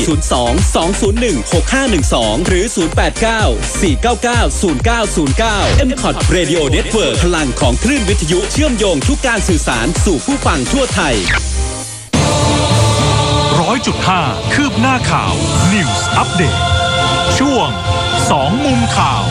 02-201-6512 หรือ 089-499-0909 M-Pod Radio Network พลังของคลื่นวิทยุเชื่อมโยงทุกการสื่อสารสู่ผู้ฟังทั่วไทย 100.5 คืบหน้าข่าว News Update ช่วง2มุมข่าว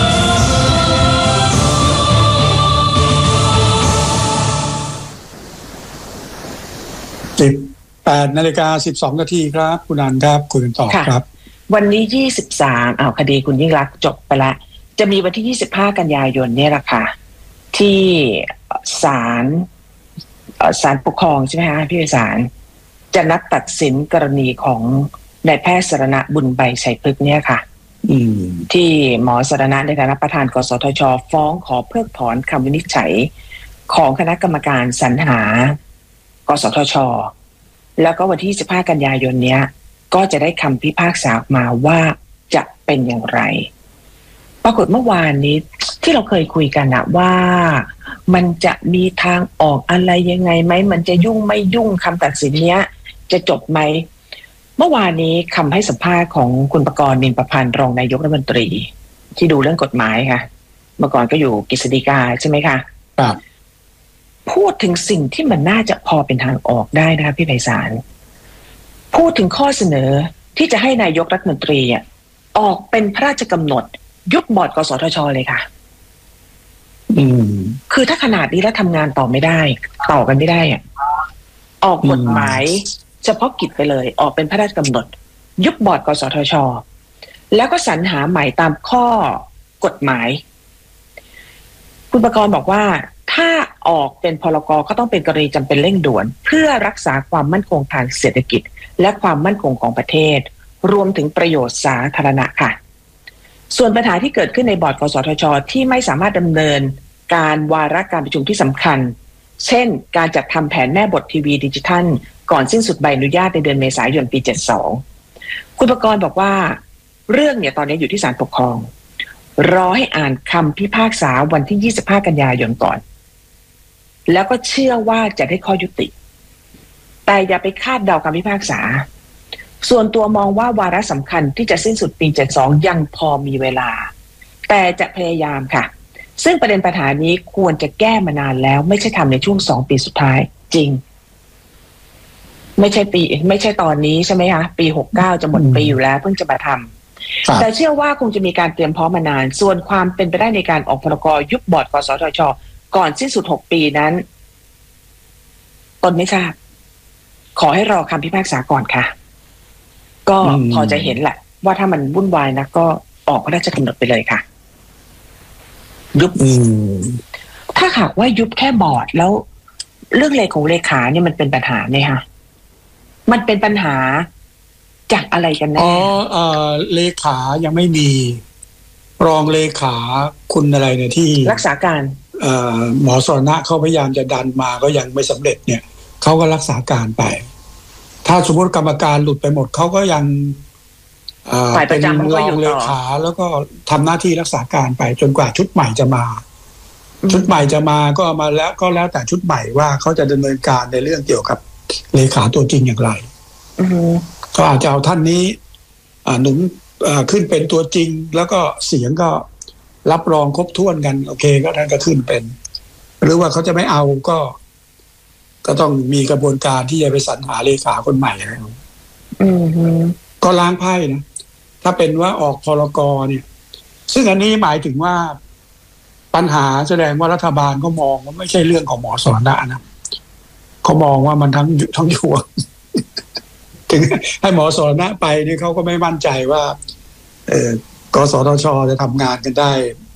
8 นาฬิกา 12 นาทีครับคุณอันครับคุณต่อครับวันนี้23คดีคุณยิ่งลักษณ์จบไปแล้วจะมีวันที่25กันยายนเนี่ยแหละค่ะที่ศาลปกครองใช่ไหมคะพี่ศาลจะนัดตัดสินกรณีของนายแพทย์สรณะบุญใบชัยพฤกษ์เนี่ยค่ะที่หมอสรณะในฐานะประธานกสทช.ฟ้องขอเพิกถอนคำวินิจฉัยของคณะกรรมการสรรหากสทช.แล้วก็วันที่15กันยายนเนี้ยก็จะได้คำพิพากษาออกมาว่าจะเป็นอย่างไรปรากฏเมื่อวานนี้ที่เราเคยคุยกันนะว่ามันจะมีทางออกอะไรยังไงไหมมันจะยุ่งไม่ยุ่งคำตัดสินเนี้ยจะจบไหมเมื่อวานนี้คำให้สัมภาษณ์ของคุณประกรณ์ นินประพันธ์รองนายกรัฐมนตรีที่ดูเรื่องกฎหมายค่ะเมื่อก่อนก็อยู่กฤษฎีกาใช่ไหมคะครับพูดถึงสิ่งที่มันน่าจะพอเป็นทางออกได้นะคะพี่ไพศาลพูดถึงข้อเสนอที่จะให้นายกรัฐมนตรีออกเป็นพระราชกำหนดยุบบอร์ดกสทช.เลยค่ะคือถ้าขนาดนี้แล้วทำงานต่อไม่ได้ต่อกันไม่ได้ออกกฎหมายเฉพาะกิจไปเลยออกเป็นพระราชกำหนดยุบบอร์ดกสทช.แล้วก็สรรหาใหม่ตามข้อกฎหมายคุณประกรณ์บอกว่าถ้าออกเป็นพรก.ก็ต้องเป็นกรณีจำเป็นเร่งด่วนเพื่อรักษาความมั่นคงทางเศรษฐกิจและความมั่นคงของประเทศรวมถึงประโยชน์สาธารณะค่ะส่วนปัญหาที่เกิดขึ้นในบอร์ดกสทช.ที่ไม่สามารถดำเนินการวาระการประชุมที่สำคัญเช่นการจัดทำแผนแม่บททีวีดิจิทัลก่อนสิ้นสุดใบอนุญาตในเดือนเมษายนปี72คุณประกรณ์บอกว่าเรื่องเนี่ยตอนนี้อยู่ที่ศาลปกครองรอให้อ่านคำพิพากษาวันที่25กันยายนก่อนแล้วก็เชื่อว่าจะได้ข้อยุติแต่อย่าไปคาดเดาคำพิพากษาส่วนตัวมองว่าวาระสำคัญที่จะสิ้นสุดปี72ยังพอมีเวลาแต่จะพยายามค่ะซึ่งประเด็นปัญหานี้ควรจะแก้มานานแล้วไม่ใช่ทำในช่วง2 ปีสุดท้ายจริงไม่ใช่ตอนนี้ใช่ไหมคะปี69จะหมดปีอยู่แล้วเพิ่งจะมาทำแต่เชื่อว่าคงจะมีการเตรียมพร้อมมานานส่วนความเป็นไปได้ในการออกพรก.ยุบบอร์ดกสทช.ก่อนสิ้นสุด6 ปีนั้นตนไม่ทราบขอให้รอคำพิพากษาก่อนค่ะก็พอจะเห็นแหละว่าถ้ามันวุ่นวายนะก็ออกพระราชกำหนดไปเลยค่ะยุบถ้าหากว่ายุบแค่บอร์ดแล้วเรื่องเลขของเลขาเนี่ยมันเป็นปัญหาไหมคะมันเป็นปัญหาจากอะไรกันแน่เลขายังไม่มีรองเลขาคุณอะไรเนี่ยที่รักษาการหมอสรณะเขาพยายามจะดันมาก็ยังไม่สำเร็จเนี่ยเขาก็รักษาการไปถ้าสมมติกรรมการหลุดไปหมดเขาก็ยังเป็นรองเลขาแล้วก็ทำหน้าที่รักษาการไปจนกว่าชุดใหม่จะมาก็มาแล้วก็แล้วแต่ชุดใหม่ว่าเขาจะดำเนินการในเรื่องเกี่ยวกับเลขาตัวจริงอย่างไรก็อาจจะเอาท่านนี้หนุนขึ้นเป็นตัวจริงแล้วก็เสียงก็รับรองครบถ้วนกันโอเคก็ท่านก็ขึ้นเป็นหรือว่าเขาจะไม่เอาก็ต้องมีกระบวนการที่จะไปสรรหาเลขาคนใหม่แล้วก็ล้างไพ่นะถ้าเป็นว่าออกพรก.เนี่ยซึ่งอันนี้หมายถึงว่าปัญหาแสดงว่ารัฐบาลก็มองว่าไม่ใช่เรื่องของหมอสรณะนะเขามองว่ามันทั้งยวงถึงให้หมอสรณะไปนี่เขาก็ไม่มั่นใจว่ากสทช.จะทำงานกันได้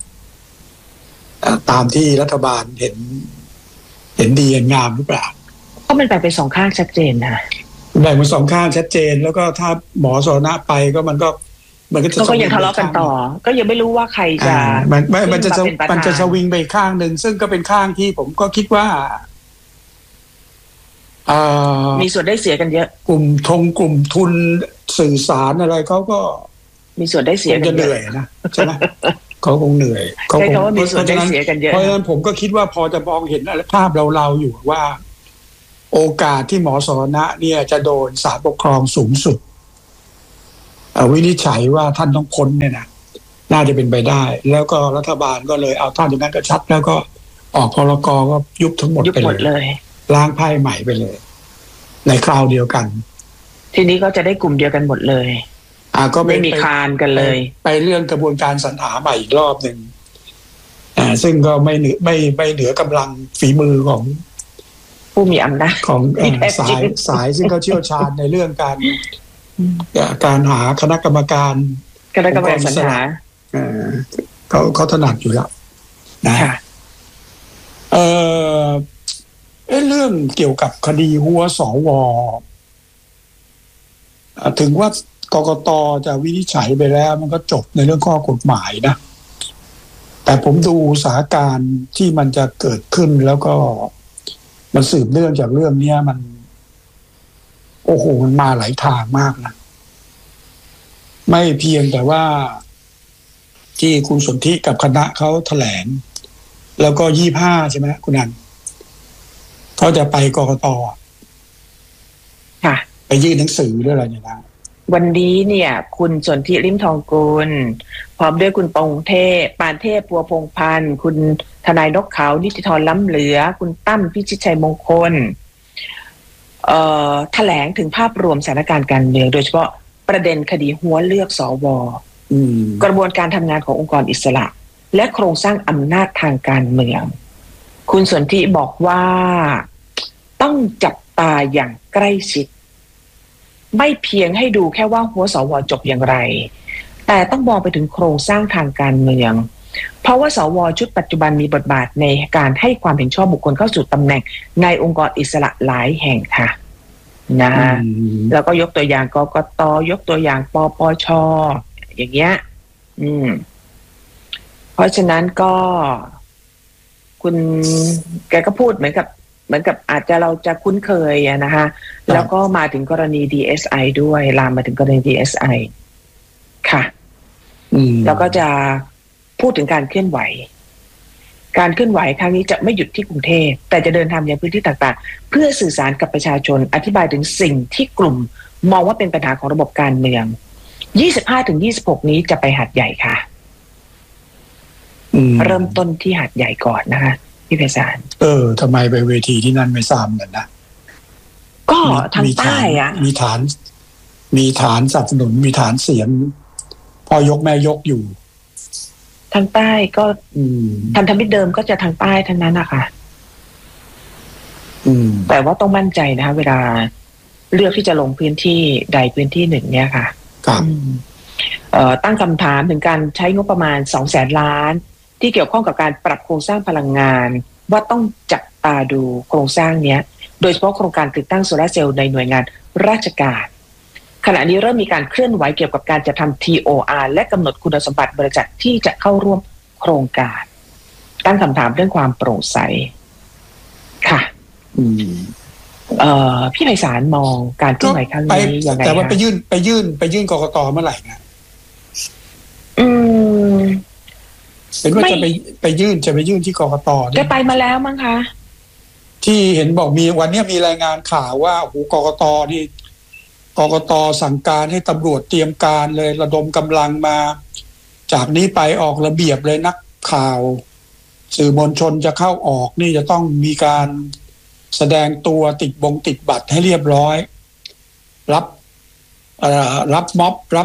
ตามที่รัฐบาลเห็นดีเห็นงามหรือเปล่าก็มันแบ่งเป็น2 ข้างชัดเจนนะแบ่งเป็น2 ข้างชัดเจนแล้วก็ถ้าหมอสรณะไปก็มันก็ยังทะเลาะกันต่อก็ยังไม่รู้ว่าใครจะมันจะสวิงไปข้างหนึ่งซึ่งก็เป็นข้างที่ผมก็คิดว่ามีส่วนได้เสียกันเยอะกลุ่มทุนสื่อสารอะไรเขาก็มีส่วนได้เสียกันเหนื่อยนะใช่ไหมเขาคงเหนื่อยเขาคงมีส่วนได้เสียกันเยอะเพราะฉะนั้นผมก็คิดว่าพอจะมองเห็นภาพเราอยู่ว่าโอกาสที่หมอสรณะเนี่ยจะโดนศาลปกครองสูงสุดวินิจฉัยว่าท่านต้องพ้นเนี่ยนะน่าจะเป็นไปได้ แล้วก็รัฐบาลก็เลยเอาท่านอย่างนั้นก็ชัดแล้วก็ออกพรกก็ยุบทั้งหมดไปเลยล้างไพ่ใหม่ไปเลยในคราวเดียวกันทีนี้ก็จะได้กลุ่มเดียวกันหมดเลยก็ไม่มีคานกันเลยไปเรื่องกระบวนการสรรหาใหม่อีกรอบหนึ่งซึ่งก็ไม่เหนือกำลังฝีมือของผู้มีอำนาจของสายซึ่งเขาเชี่ยวชาญในเรื่องการหาคณะกรรมการสรรหาเขาถนัดอยู่แล้วนะเรื่องเกี่ยวกับคดีหัวสวถึงว่ากกต.จะวินิจฉัยไปแล้วมันก็จบในเรื่องข้อกฎหมายนะแต่ผมดูสถานการณ์ที่มันจะเกิดขึ้นแล้วก็มันสืบเนื่องจากเรื่องนี้มันโอ้โหมันมาหลายทางมากนะไม่เพียงแต่ว่าที่คุณสนธิกับคณะเขาแถลงแล้วก็25ใช่ไหมคุณนันเขาจะไปกกต. ค่ะไปยื่นหนังสือด้วยอะไรอย่างเงี้ยวันนี้เนี่ยคุณสนธิลิ้มทองกุลพร้อมด้วยคุณปานเทพปัวพงษ์พันธ์คุณทนายนกเขานิติธรล้ำเหลือคุณตั้มพิชิตชัยมงคลแถลงถึงภาพรวมสถานการณ์การเมืองโดยเฉพาะประเด็นคดีหัวเลือกสวกระบวนการทำงานขององค์กรอิสระและโครงสร้างอำนาจทางการเมืองคุณสนธิบอกว่าต้องจับตาอย่างใกล้ชิดไม่เพียงให้ดูแค่ว่าหัวสวจบอย่างไรแต่ต้องมองไปถึงโครงสร้างทางการเมืองเพราะว่าสวชุดปัจจุบันมีบทบาทในการให้ความเห็นชอบบุคคลเข้าสู่ตำแหน่งในองค์กรอิสระหลายแห่งค่ะนะแล้วก็ยกตัวอย่างกกต.ยกตัวอย่างปปช.อย่างเงี้ยเพราะฉะนั้นก็คุณแกก็พูดเหมือนกับอาจจะเราจะคุ้นเคยนะคะแล้วก็มาถึงกรณี DSI ด้วยลามมาถึงกรณี DSI ค่ะแล้วก็จะพูดถึงการเคลื่อนไหวครั้งนี้จะไม่หยุดที่กรุงเทพแต่จะเดินทางยังพื้นที่ต่างๆเพื่อสื่อสารกับประชาชนอธิบายถึงสิ่งที่กลุ่มมองว่าเป็นปัญหาของระบบการเมือง 25-26 นี้จะไปหาดใหญ่ค่ะเริ่มต้นที่หาดใหญ่ก่อนนะคะพี่ไพศาลทำไมไปเวทีที่นั่นไม่ซ้ำกันนะก็ทางใต้มีฐานสนับสนุนมีฐานเสียงพ่อยกแม่ยกอยู่ทางใต้ก็พันธมิตรเดิมก็จะทางใต้ทั้งนั้นนะคะแต่ว่าต้องมั่นใจนะคะเวลาเลือกที่จะลงพื้นที่ใดพื้นที่หนึ่งเนี่ยค่ะตั้งคำถามถึงการใช้งบประมาณ 200,000 ล้านที่เกี่ยวข้องกับการปรับโครงสร้างพลังงานว่าต้องจับตาดูโครงสร้างเนี้ยโดยเฉพาะโครงการติดตั้งโซลาร์เซลล์ในหน่วยงานราชการขณะนี้เริ่มมีการเคลื่อนไหวเกี่ยวกับการจะทำ TOR และกำหนดคุณสมบัติบริษัทที่จะเข้าร่วมโครงการตั้งคำถามเรื่องความโปร่งใสค่ะพี่ไพศาลมองการเคลื่อนไหวครั้งนี้ยังไงคะแต่ว่าไปยื่นกกต.เมื่อไหร่นะเป็นว่าจะไปยื่นที่กกต. จะไปมาแล้วมั้งคะที่เห็นบอกมีวันนี้มีรายงานข่าวว่าโอ้โหกกต.นี่กกต.สั่งการให้ตำรวจเตรียมการเลยระดมกำลังมาจากนี้ไปออกระเบียบเลยนักข่าวสื่อมวลชนจะเข้าออกนี่จะต้องมีการแสดงตัวติดบัตรให้เรียบร้อยรับม็อบรับ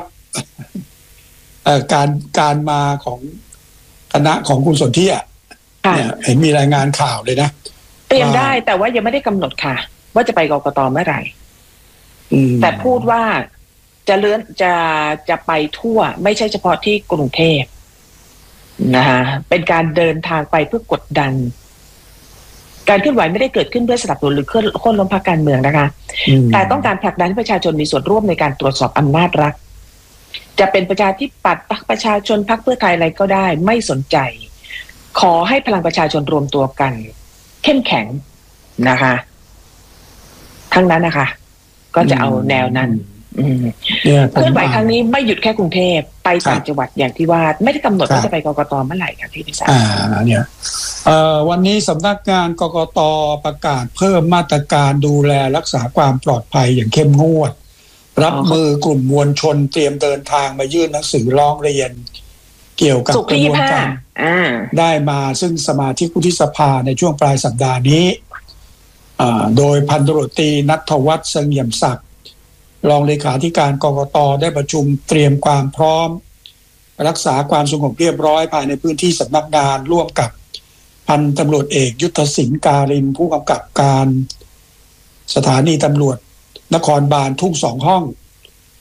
การมาของคณะของคุณสนธิเนี่ยเห็นมีรายงานข่าวเลยนะเตรียมได้แต่ว่ายังไม่ได้กำหนดค่ะว่าจะไปกกต.เมื่อไหร่แต่พูดว่าจะไปทั่วไม่ใช่เฉพาะที่กรุงเทพนะคะเป็นการเดินทางไปเพื่อกดดันการเคลื่อนไหวไม่ได้เกิดขึ้นเพื่อสนับสนุนหรือโค่นล้มพรรคการเมืองนะคะแต่ต้องการผลักดันให้ประชาชนมีส่วนร่วมในการตรวจสอบอำนาจรัฐจะเป็นประชาธิปัตย์พรรคประชาชนพรรคเพื่อไทยอะไรก็ได้ไม่สนใจขอให้พลังประชาชนรวมตัวกันเข้มแข็งนะคะทั้งนั้นนะคะก็จะเอาแนวนั้นเคลื่อนไหวครั้งนี้ไม่หยุดแค่กรุงเทพไปต่างจังหวัดอย่างที่ว่าไม่ได้กำหนดว่าจะไปกกต.เมื่อไหร่ค่ะที่พิจารณาเนี่ยวันนี้สำนักงานกกต.ประกาศเพิ่มมาตรการดูแลรักษาความปลอดภัยอย่างเข้มงวดรับมือกลุ่มมวลชนเตรียมเดินทางมายื่นหนังสือร้องเรียนเกี่ยวกับกระบวนการได้มาซึ่งสมาชิกวุฒิสภาในช่วงปลายสัปดาห์นี้โดยพันตำรวจตรีณัฐวัฒน์เสงี่ยมศักดิ์รองเลขาธิการกกต.ได้ประชุมเตรียมความพร้อมรักษาความสงบเรียบร้อยภายในพื้นที่สำนักงานร่วมกับพันตำรวจเอกยุทธศิลป์การินผู้กำกับการสถานีตำรวจนครบาลทุ่ง2 ห้อง